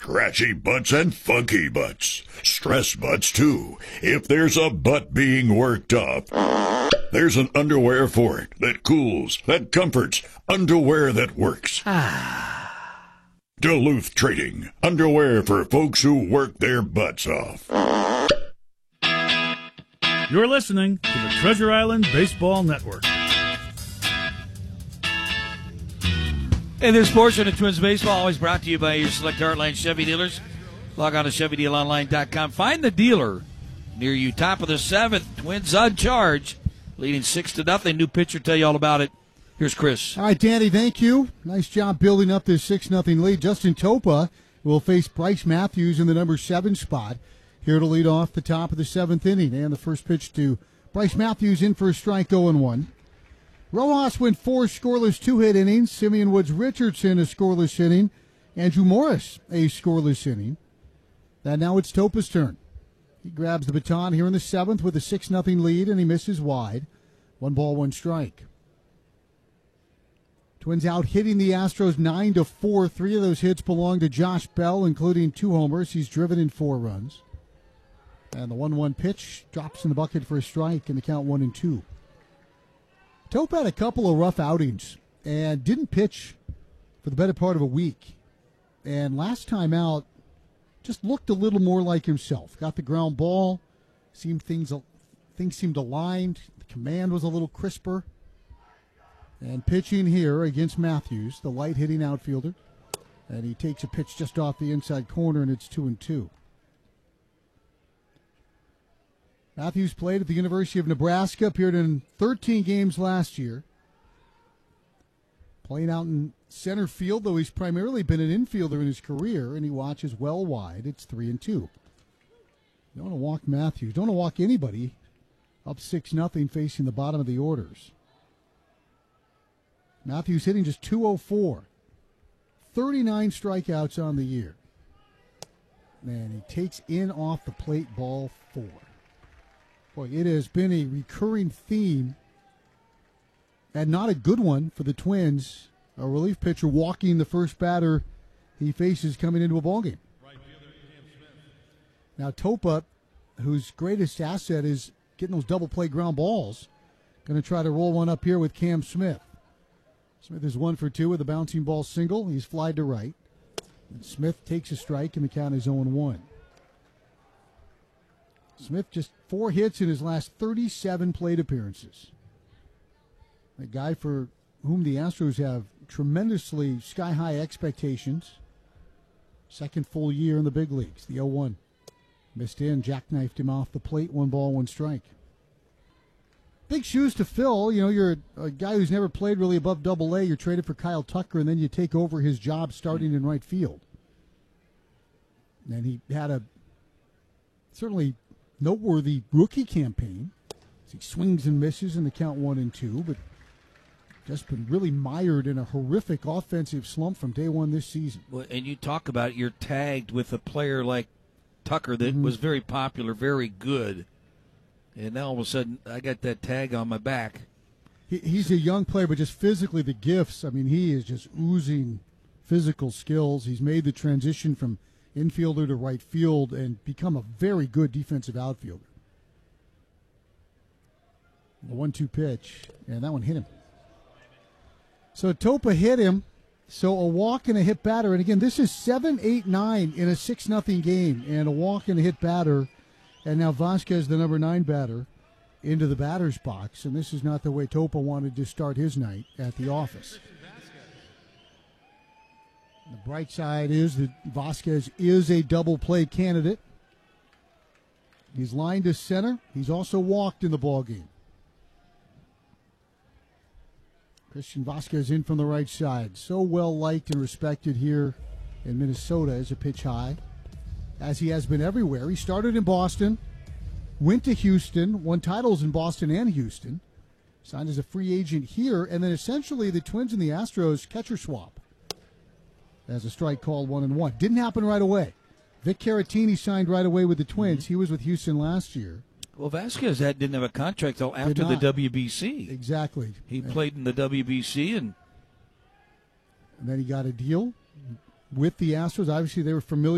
scratchy butts and funky butts. Stress butts, too. If there's a butt being worked up, there's an underwear for it that cools, that comforts, underwear that works. Duluth Trading. Underwear for folks who work their butts off. You're listening to the Treasure Island Baseball Network. And this portion of Twins Baseball always brought to you by your select Heartline Chevy dealers. Log on to ChevyDealOnline.com. Find the dealer near you. Top of the seventh, Twins on charge, leading 6-0. New pitcher, tell you all about it. Here's Chris. All right, Danny, thank you. Nice job building up this 6-0 lead. Justin Topa will face Bryce Matthews in the number 7 spot. Here to lead off the top of the 7th inning. And the first pitch to Bryce Matthews in for a strike, 0-1. Rojas went 4 scoreless 2-hit innings. Simeon Woods-Richardson a scoreless inning. Andrew Morris a scoreless inning. And now it's Topa's turn. He grabs the baton here in the 7th with a 6-0 lead, and he misses wide. 1 ball, 1 strike. Twins out hitting the Astros 9-4. 3 of those hits belong to Josh Bell, including 2 homers. He's driven in 4 runs. And the 1-1 pitch drops in the bucket for a strike, and the count 1-2. Topa had a couple of rough outings and didn't pitch for the better part of a week. And last time out, just looked a little more like himself. Got the ground ball. Things seemed aligned. The command was a little crisper. And pitching here against Matthews, the light-hitting outfielder. And he takes a pitch just off the inside corner, and it's 2-2. Matthews played at the University of Nebraska, appeared in 13 games last year. Playing out in center field, though he's primarily been an infielder in his career, and he watches well wide. It's 3-2. You don't want to walk Matthews. Don't want to walk anybody up 6-0 facing the bottom of the orders. Matthews hitting just .204. 39 strikeouts on the year. And he takes in off the plate ball 4. Boy, it has been a recurring theme, and not a good one for the Twins. A relief pitcher walking the first batter he faces coming into a ballgame. Now Topa, whose greatest asset is getting those double play ground balls, going to try to roll one up here with Cam Smith. Smith is 1 for 2 with a bouncing ball single. He's flied to right. And Smith takes a strike, and the count is 0-1. Smith just 4 hits in his last 37 plate appearances. A guy for whom the Astros have tremendously sky-high expectations. Second full year in the big leagues. The 0-1. Missed in, jackknifed him off the plate. 1 ball, 1 strike. Big shoes to fill. You know, you're a guy who's never played really above Double-A. You're traded for Kyle Tucker, and then you take over his job starting in right field. And he had a certainly noteworthy rookie campaign. He swings and misses in the count 1-2, but just been really mired in a horrific offensive slump from day one this season. Well, and you talk about you're tagged with a player like Tucker that was very popular, very good, and now all of a sudden I got that tag on my back. He's a young player, but just physically the gifts. I mean, he is just oozing physical skills. He's made the transition from infielder to right field and become a very good defensive outfielder. The 1-2 pitch, and that one hit him. So Topa hit him, so a walk and a hit batter. And again, this is 7-8-9 in a 6-0 game, and a walk and a hit batter. And now Vasquez, the number 9 batter, into the batter's box. And this is not the way Topa wanted to start his night at the office. The bright side is that Vasquez is a double play candidate. He's lined to center. He's also walked in the ballgame. Christian Vasquez in from the right side. So well liked and respected here in Minnesota as a pitch high, as he has been everywhere. He started in Boston, went to Houston, won titles in Boston and Houston, signed as a free agent here, and then essentially the Twins and the Astros catcher swap. As a strike called 1-1. Didn't happen right away. Vic Caratini signed right away with the Twins. He was with Houston last year. Well, Vasquez didn't have a contract until after the WBC. Exactly. He played in the WBC, and then he got a deal with the Astros. Obviously, they were familiar